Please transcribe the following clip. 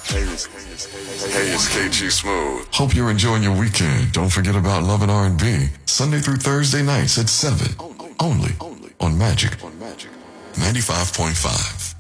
Hey, it's KG Smooth. Hope you're enjoying your weekend. Don't forget about Love and R&B, Sunday through Thursday nights at 7, only on Magic 95.5.